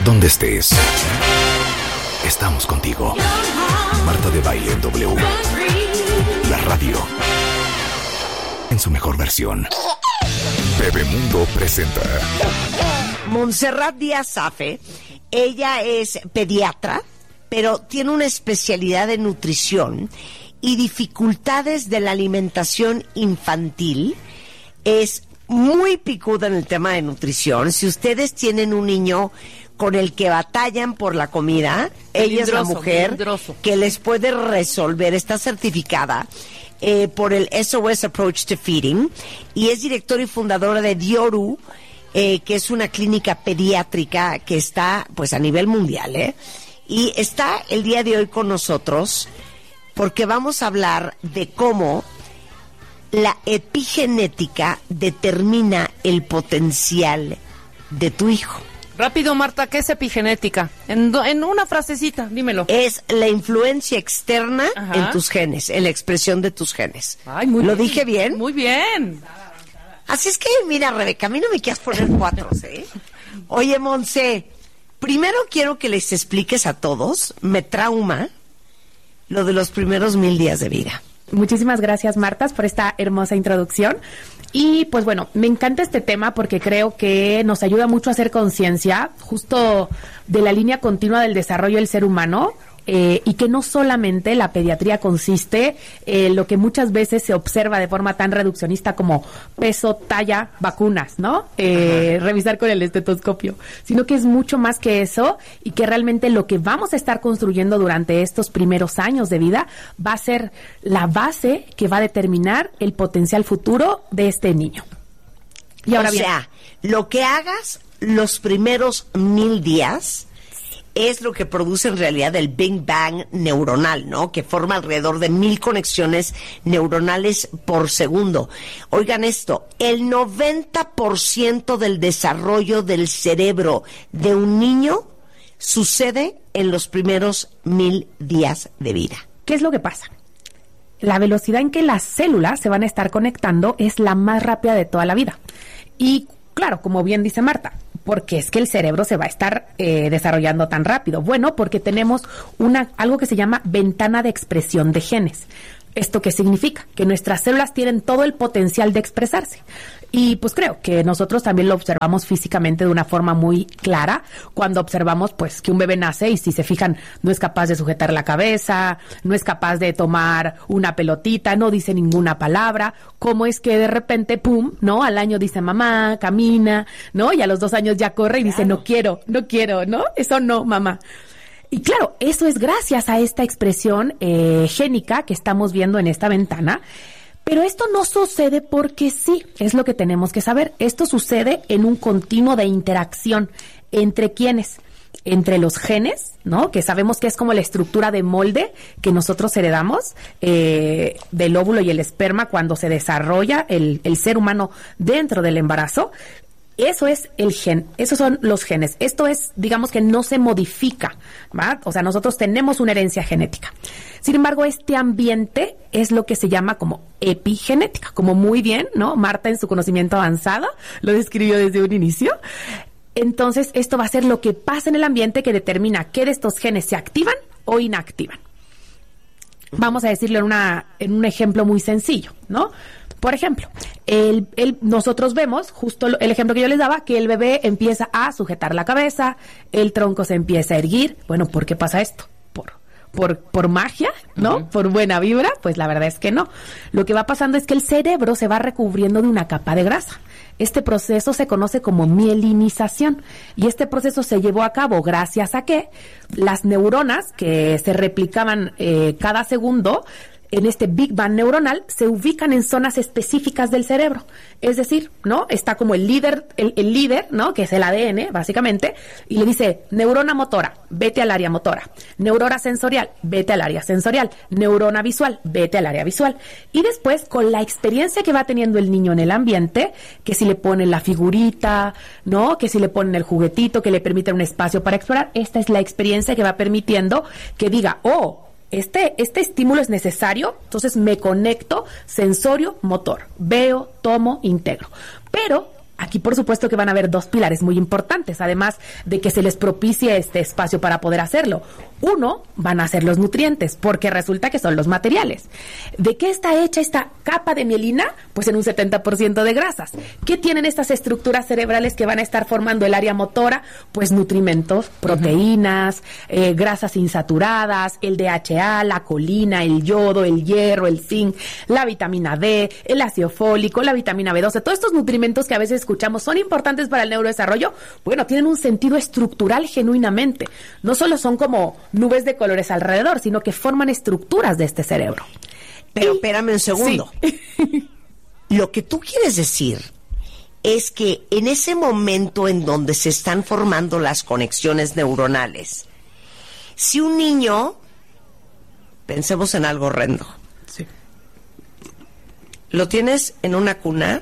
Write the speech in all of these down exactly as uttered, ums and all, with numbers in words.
donde estés. Estamos contigo. Marta de Baile en W. La radio en su mejor versión. Bebemundo presenta Montserrat Díaz Safe. Ella es pediatra, pero tiene una especialidad de nutrición y dificultades de la alimentación infantil. Es muy picuda en el tema de nutrición. Si ustedes tienen un niño con el que batallan por la comida, ella es la mujer que les puede resolver. Está certificada eh, por el S O S Approach to Feeding y es directora y fundadora de Dioru, eh, que es una clínica pediátrica que está pues a nivel mundial, ¿eh? Y está el día de hoy con nosotros porque vamos a hablar de cómo la epigenética determina el potencial de tu hijo. Rápido, Marta, ¿qué es epigenética? En, do, en una frasecita, dímelo. Es la influencia externa Ajá. en tus genes, en la expresión de tus genes. Ay, muy ¿Lo bien. dije bien? Muy bien. Así es que, mira, Rebeca, a mí no me quieras poner cuatro, ¿eh? Oye, Monse, primero quiero que les expliques a todos, me trauma lo de los primeros mil días de vida. Muchísimas gracias, Marta, por esta hermosa introducción. Y pues bueno, me encanta este tema porque creo que nos ayuda mucho a hacer conciencia justo de la línea continua del desarrollo del ser humano. Eh, y que no solamente la pediatría consiste en lo que muchas veces se observa de forma tan reduccionista como peso, talla, vacunas, ¿no? Eh, revisar con el estetoscopio, sino que es mucho más que eso y que realmente lo que vamos a estar construyendo durante estos primeros años de vida va a ser la base que va a determinar el potencial futuro de este niño. Y ahora o bien, sea, lo que hagas los primeros mil días es lo que produce en realidad el Big Bang neuronal, ¿no? Que forma alrededor de mil conexiones neuronales por segundo. Oigan esto, el noventa por ciento del desarrollo del cerebro de un niño sucede en los primeros mil días de vida. ¿qué es lo que pasa? La velocidad en que las células se van a estar conectando es la más rápida de toda la vida. Y claro, como bien dice Marta, ¿por qué es que el cerebro se va a estar eh, desarrollando tan rápido? Bueno, porque tenemos una algo que se llama ventana de expresión de genes. ¿Esto qué significa? Que nuestras células tienen todo el potencial de expresarse. Y pues creo que nosotros también lo observamos físicamente de una forma muy clara cuando observamos pues que un bebé nace y si se fijan no es capaz de sujetar la cabeza, no es capaz de tomar una pelotita, no dice ninguna palabra. ¿Cómo es que de repente, pum, no? Al año dice mamá, camina, ¿no? Y a los dos años ya corre y dice no quiero, no quiero, ¿no? Eso no, mamá. Y claro, eso es gracias a esta expresión eh, génica que estamos viendo en esta ventana. Pero esto no sucede porque sí, es lo que tenemos que saber. Esto sucede en un continuo de interacción. ¿Entre quiénes? Entre los genes, ¿no? Que sabemos que es como la estructura de molde que nosotros heredamos eh, del óvulo y el esperma cuando se desarrolla el, el ser humano dentro del embarazo. Eso es el gen, esos son los genes. Esto es, digamos que no se modifica, ¿va? O sea, nosotros tenemos una herencia genética. Sin embargo, este ambiente es lo que se llama como epigenética, como muy bien, ¿no? Marta en su conocimiento avanzado lo describió desde un inicio. Entonces, esto va a ser lo que pasa en el ambiente que determina qué de estos genes se activan o inactivan. Vamos a decirlo en, una, en un ejemplo muy sencillo, ¿no? Por ejemplo, el, el, nosotros vemos, justo el ejemplo que yo les daba, que el bebé empieza a sujetar la cabeza, el tronco se empieza a erguir. Bueno, ¿por qué pasa esto? ¿Por, por, por magia? ¿No? Uh-huh. ¿Por buena vibra? Pues la verdad es que no. Lo que va pasando es que el cerebro se va recubriendo de una capa de grasa. Este proceso se conoce como mielinización y este proceso se llevó a cabo gracias a que las neuronas que se replicaban eh, cada segundo en este Big Bang neuronal se ubican en zonas específicas del cerebro. Es decir, ¿no? Está como el líder, el, el líder, ¿no? Que es el A D N, básicamente, y le dice, neurona motora, vete al área motora. Neurona sensorial, vete al área sensorial. Neurona visual, vete al área visual. Y después, con la experiencia que va teniendo el niño en el ambiente, que si le ponen la figurita, ¿no? Que si le ponen el juguetito, que le permiten un espacio para explorar, esta es la experiencia que va permitiendo que diga, oh, Este, este estímulo es necesario, entonces me conecto sensorio-motor, veo, tomo, integro. Pero Aquí, por supuesto, que van a haber dos pilares muy importantes, además de que se les propicie este espacio para poder hacerlo. Uno, van a ser los nutrientes, porque resulta que son los materiales. ¿De qué está hecha esta capa de mielina? Pues en un setenta por ciento de grasas. ¿Qué tienen estas estructuras cerebrales que van a estar formando el área motora? Pues nutrimentos, proteínas, uh-huh. eh, grasas insaturadas, el D H A, la colina, el yodo, el hierro, el zinc, la vitamina D, el ácido fólico, la vitamina B doce. Todos estos nutrimentos que a veces escuchamos son importantes para el neurodesarrollo. Bueno, tienen un sentido estructural genuinamente. No solo son como nubes de colores alrededor, sino que forman estructuras de este cerebro. Pero y, espérame un segundo. Sí. Lo que tú quieres decir es que en ese momento en donde se están formando las conexiones neuronales, si un niño, pensemos en algo horrendo, sí. lo tienes en una cuna,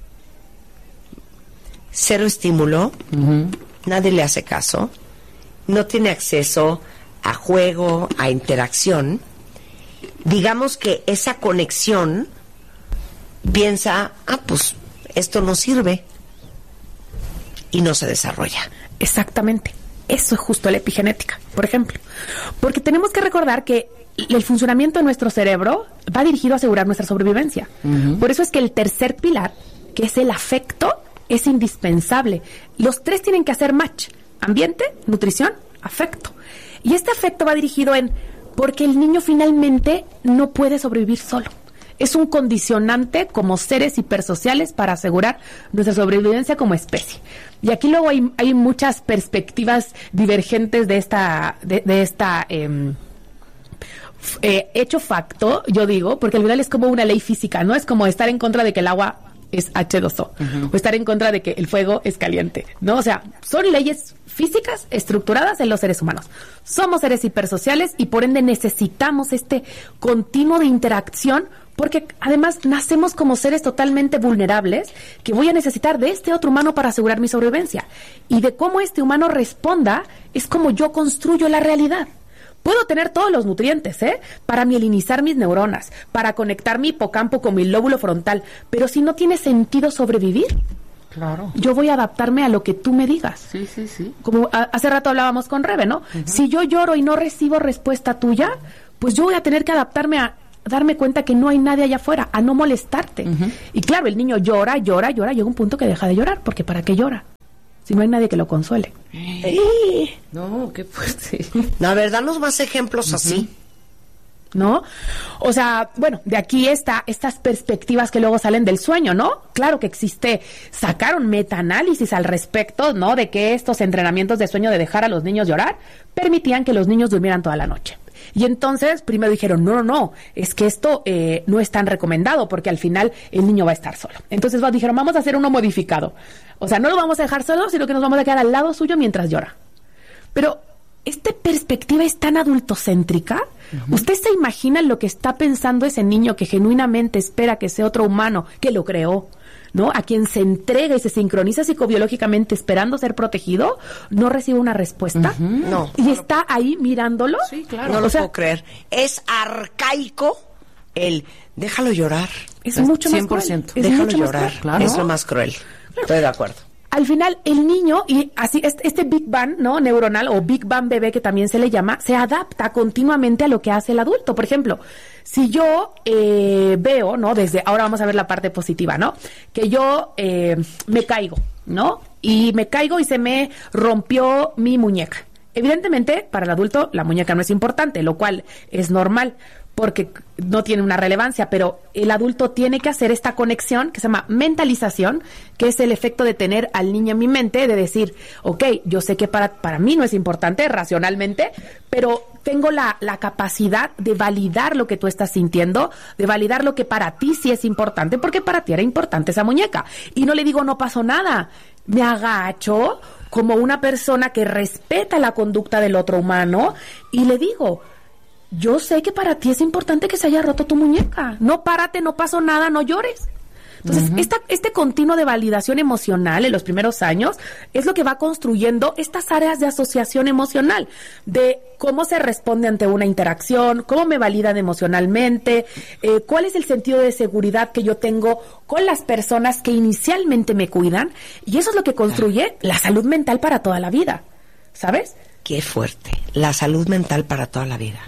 cero estímulo, uh-huh. nadie le hace caso, no tiene acceso a juego, a interacción, digamos que esa conexión piensa, ah, pues esto no sirve y no se desarrolla. Exactamente, eso es justo la epigenética, por ejemplo, porque tenemos que recordar que el funcionamiento de nuestro cerebro va dirigido a asegurar nuestra sobrevivencia. Uh-huh. Por eso es que el tercer pilar, que es el afecto, es indispensable. Los tres tienen que hacer match: ambiente, nutrición, afecto. Y este afecto va dirigido en porque el niño finalmente no puede sobrevivir solo. Es un condicionante como seres hipersociales para asegurar nuestra sobrevivencia como especie. Y aquí luego hay, hay muchas perspectivas divergentes de esta, de, de esta eh, eh, hecho facto, yo digo, porque al final es como una ley física, ¿no? Es como estar en contra de que el agua es hache dos o, uh-huh. o estar en contra de que el fuego es caliente, ¿no? O sea, son leyes físicas estructuradas en los seres humanos. Somos seres hipersociales y por ende necesitamos este continuo de interacción, porque además nacemos como seres totalmente vulnerables que voy a necesitar de este otro humano para asegurar mi sobrevivencia. Y de cómo este humano responda es como yo construyo la realidad. Puedo tener todos los nutrientes, ¿eh? Para mielinizar mis neuronas, para conectar mi hipocampo con mi lóbulo frontal, pero si no tiene sentido sobrevivir, claro, yo voy a adaptarme a lo que tú me digas. Sí, sí, sí. Como a, hace rato hablábamos con Rebe, ¿no? Uh-huh. Si yo lloro y no recibo respuesta tuya, pues yo voy a tener que adaptarme a darme cuenta que no hay nadie allá afuera, a no molestarte. Uh-huh. Y claro, el niño llora, llora, llora, llega un punto que deja de llorar, porque ¿para qué llora? Si no hay nadie que lo consuele. Eh. No, qué fuerte. La verdad, danos más ejemplos uh-huh. así. ¿No? O sea, bueno, de aquí está estas perspectivas que luego salen del sueño, ¿no? Claro que existe, sacaron metaanálisis al respecto, ¿no? De que estos entrenamientos de sueño de dejar a los niños llorar permitían que los niños durmieran toda la noche. Y entonces primero dijeron, no, no, no, es que esto eh, no es tan recomendado porque al final el niño va a estar solo. Entonces dijeron, vamos a hacer uno modificado. O sea, no lo vamos a dejar solo, sino que nos vamos a quedar al lado suyo mientras llora. Pero esta perspectiva es tan adultocéntrica. Uh-huh. ¿Usted se imagina lo que está pensando ese niño que genuinamente espera que sea otro humano que lo creó, ¿no? A quien se entrega y se sincroniza psicobiológicamente esperando ser protegido, no recibe una respuesta? Uh-huh. No. Y no está lo... ahí mirándolo. Sí, claro. No lo o sea, puedo creer. Es arcaico el déjalo llorar. Es, es mucho cien por ciento. Más cruel. Es déjalo mucho llorar. Más claro. Es lo más cruel. Claro. Estoy de acuerdo. Al final, el niño, y así este, este Big Bang, ¿no? Neuronal, o Big Bang bebé, que también se le llama, se adapta continuamente a lo que hace el adulto. Por ejemplo, si yo eh, veo, ¿no? Desde, ahora vamos a ver la parte positiva, ¿no? Que yo eh, me caigo, ¿no? Y me caigo y se me rompió mi muñeca. Evidentemente, para el adulto, la muñeca no es importante, lo cual es normal, porque no tiene una relevancia, pero el adulto tiene que hacer esta conexión que se llama mentalización, que es el efecto de tener al niño en mi mente, de decir, ok, yo sé que para, para mí no es importante racionalmente, pero tengo la, la capacidad de validar lo que tú estás sintiendo, de validar lo que para ti sí es importante, porque para ti era importante esa muñeca. Y no le digo, no pasó nada, me agacho como una persona que respeta la conducta del otro humano y le digo, yo sé que para ti es importante que se haya roto tu muñeca. No, párate, no pasó nada, no llores. Entonces, Uh-huh. esta, este continuo de validación emocional en los primeros años es lo que va construyendo estas áreas de asociación emocional, de cómo se responde ante una interacción, cómo me validan emocionalmente, eh, cuál es el sentido de seguridad que yo tengo con las personas que inicialmente me cuidan, y eso es lo que construye la salud mental para toda la vida, ¿sabes? Qué fuerte. La salud mental para toda la vida.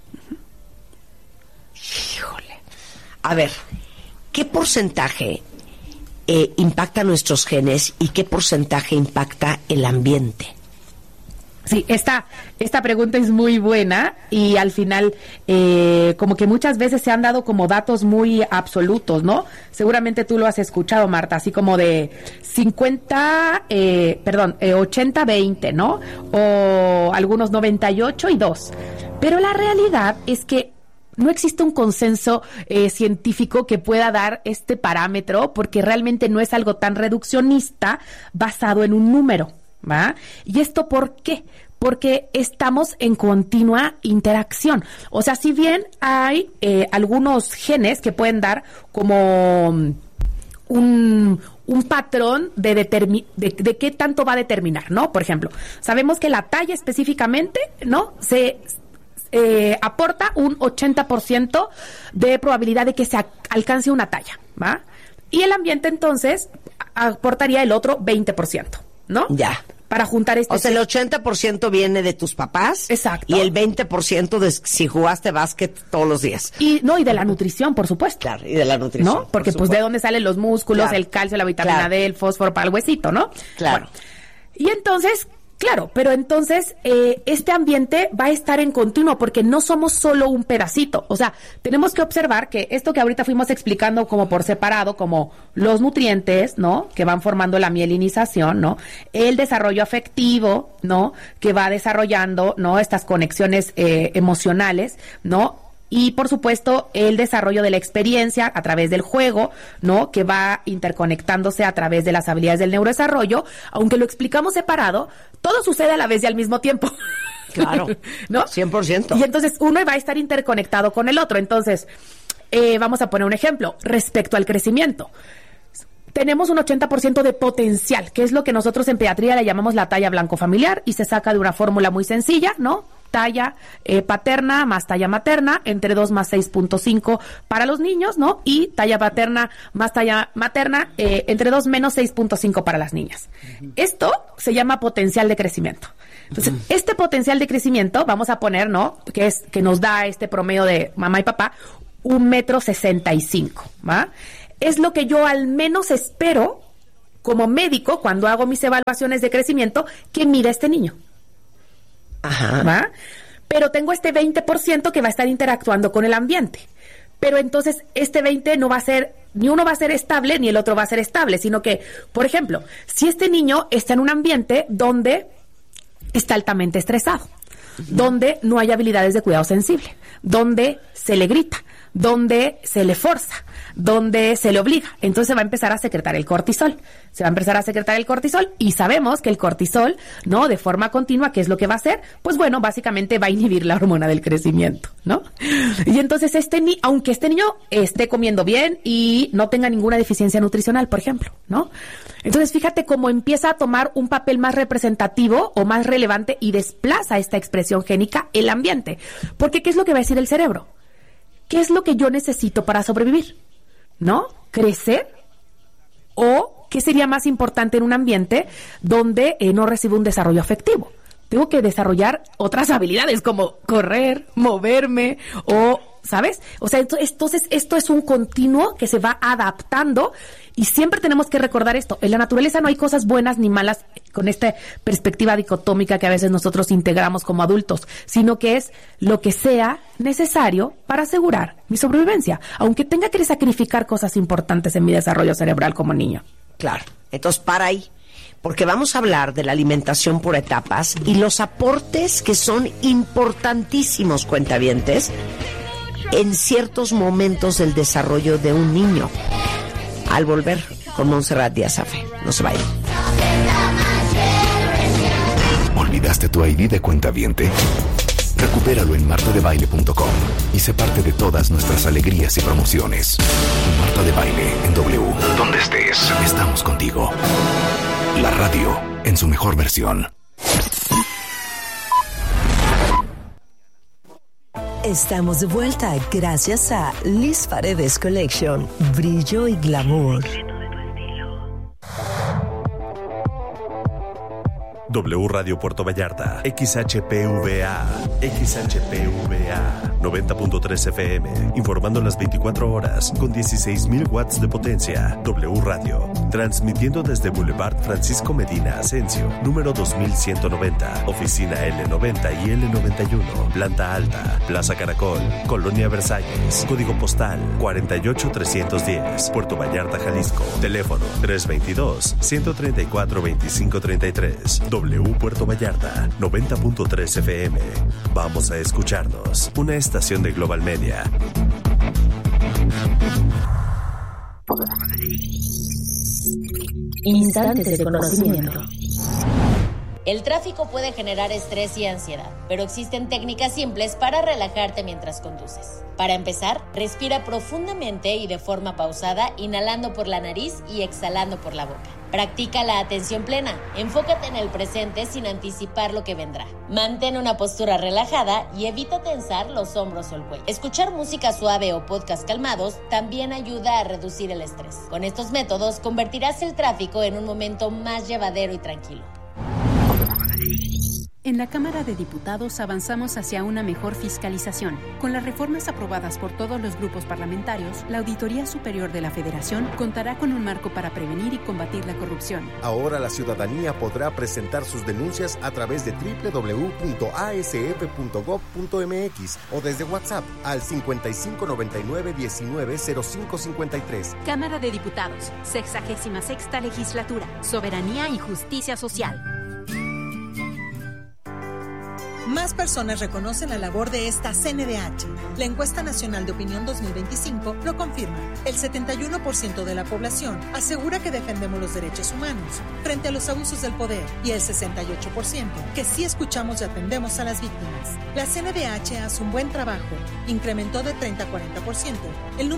Híjole. A ver, ¿qué porcentaje eh, impacta nuestros genes y qué porcentaje impacta el ambiente? Sí, esta, esta pregunta es muy buena y al final eh, como que muchas veces se han dado como datos muy absolutos, ¿no? Seguramente tú lo has escuchado, Marta, así como de cincuenta, eh, perdón, eh, ochenta veinte, ¿no? O algunos noventa y ocho y dos. Pero la realidad es que no existe un consenso eh, científico que pueda dar este parámetro porque realmente no es algo tan reduccionista basado en un número, ¿va? ¿Y esto por qué? Porque estamos en continua interacción. O sea, si bien hay eh, algunos genes que pueden dar como un, un patrón de, determi- de, de qué tanto va a determinar, ¿no? Por ejemplo, sabemos que la talla específicamente, ¿no? Se... Eh, aporta un ochenta por ciento de probabilidad de que se a- alcance una talla, ¿va? Y el ambiente entonces aportaría el otro veinte por ciento, ¿no? Ya. Para juntar este... O sea, el ochenta por ciento viene de tus papás. Exacto. Y el veinte por ciento de si jugaste básquet todos los días. Y no, y de la nutrición, por supuesto. Claro, y de la nutrición. ¿No? Porque por pues supuesto. de dónde salen los músculos, Claro. el calcio, la vitamina Claro. D, el fósforo para el huesito, ¿no? Claro. Bueno, y entonces... Claro, pero entonces eh, este ambiente va a estar en continuo porque no somos solo un pedacito. O sea, tenemos que observar que esto que ahorita fuimos explicando como por separado, como los nutrientes, ¿no? Que van formando la mielinización, ¿no? El desarrollo afectivo, ¿no? Que va desarrollando, ¿no? Estas conexiones eh, emocionales, ¿no? Y, por supuesto, el desarrollo de la experiencia a través del juego, ¿no? Que va interconectándose a través de las habilidades del neurodesarrollo. Aunque lo explicamos separado, todo sucede a la vez y al mismo tiempo. Claro, ¿no? cien por ciento. Y entonces uno va a estar interconectado con el otro. Entonces, eh, vamos a poner un ejemplo respecto al crecimiento. Tenemos un ochenta por ciento de potencial, que es lo que nosotros en pediatría le llamamos la talla blanco familiar, y se saca de una fórmula muy sencilla, ¿no? Talla eh, paterna más talla materna, entre dos más seis punto cinco para los niños, ¿no? Y talla paterna más talla materna, eh, entre dos menos seis punto cinco para las niñas. Uh-huh. Esto se llama potencial de crecimiento. Entonces, uh-huh. este potencial de crecimiento, vamos a poner, ¿no? Que es, que nos da este promedio de mamá y papá, un metro sesenta y cinco, ¿va? Es lo que yo al menos espero como médico cuando hago mis evaluaciones de crecimiento que mida este niño. Ajá. ¿Va? Pero tengo este veinte por ciento que va a estar interactuando con el ambiente. Pero entonces este veinte no va a ser, ni uno va a ser estable ni el otro va a ser estable, sino que, por ejemplo, si este niño está en un ambiente donde está altamente estresado, uh-huh. donde no hay habilidades de cuidado sensible, donde se le grita, donde se le forza, donde se le obliga, entonces va a empezar a secretar el cortisol. Se va a empezar a secretar el cortisol y sabemos que el cortisol, ¿no? De forma continua, ¿qué es lo que va a hacer? Pues bueno, básicamente va a inhibir la hormona del crecimiento, ¿no? Y entonces este ni, aunque este niño esté comiendo bien y no tenga ninguna deficiencia nutricional, por ejemplo, ¿no? Entonces fíjate cómo empieza a tomar un papel más representativo o más relevante y desplaza esta expresión génica el ambiente. Porque ¿qué es lo que va a decir el cerebro? ¿Qué es lo que yo necesito para sobrevivir? ¿No? ¿Crecer? ¿O qué sería más importante en un ambiente donde eh, no recibo un desarrollo afectivo? Tengo que desarrollar otras habilidades como correr, moverme o, ¿sabes? O sea, entonces esto es un continuo que se va adaptando y siempre tenemos que recordar esto. En la naturaleza no hay cosas buenas ni malas con esta perspectiva dicotómica que a veces nosotros integramos como adultos, sino que es lo que sea necesario para asegurar mi sobrevivencia, aunque tenga que sacrificar cosas importantes en mi desarrollo cerebral como niño. Claro, entonces para ahí, porque vamos a hablar de la alimentación por etapas y los aportes que son importantísimos, cuentavientes, en ciertos momentos del desarrollo de un niño. Al volver con Montserrat Díaz Safe. No se vayan. ¿Olvidaste tu I D de cuentaviente? Recupéralo en marta de baile punto com y sé parte de todas nuestras alegrías y promociones. Marta de Baile en W. Donde estés, estamos contigo. La radio en su mejor versión. Estamos de vuelta gracias a Liz Paredes Collection, brillo y glamour. W Radio Puerto Vallarta, X H P V A, X H P V A, noventa punto tres F M, informando las veinticuatro horas con dieciséis mil watts de potencia. W Radio, transmitiendo desde Boulevard Francisco Medina Asensio, número dos mil ciento noventa, oficina L noventa y L noventa y uno, planta alta, Plaza Caracol, Colonia Versalles, código postal cuarenta y ocho trescientos diez, Puerto Vallarta, Jalisco, teléfono tres veintidós, ciento treinta y cuatro, veinticinco treinta y tres. W Puerto Vallarta, noventa punto tres F M. Vamos a escucharnos. Una estación de Global Media. Instantes de conocimiento. El tráfico puede generar estrés y ansiedad, pero existen técnicas simples para relajarte mientras conduces. Para empezar, respira profundamente y de forma pausada, inhalando por la nariz y exhalando por la boca. Practica la atención plena. Enfócate en el presente sin anticipar lo que vendrá. Mantén una postura relajada y evita tensar los hombros o el cuello. Escuchar música suave o podcast calmados también ayuda a reducir el estrés. Con estos métodos convertirás el tráfico en un momento más llevadero y tranquilo. En la Cámara de Diputados avanzamos hacia una mejor fiscalización. Con las reformas aprobadas por todos los grupos parlamentarios, la Auditoría Superior de la Federación contará con un marco para prevenir y combatir la corrupción. Ahora la ciudadanía podrá presentar sus denuncias a través de doble u doble u doble u punto a s f punto gob punto m x o desde WhatsApp al cincuenta y cinco noventa y nueve diecinueve cero cinco cincuenta y tres. Cámara de Diputados, sexagésima sexta Legislatura, Soberanía y Justicia Social. Más personas reconocen la labor de esta C N D H. La Encuesta Nacional de Opinión dos mil veinticinco lo confirma. El setenta y uno por ciento de la población asegura que defendemos los derechos humanos frente a los abusos del poder y el sesenta y ocho por ciento que sí escuchamos y atendemos a las víctimas. La C N D H hace un buen trabajo. Incrementó de treinta a cuarenta por ciento el número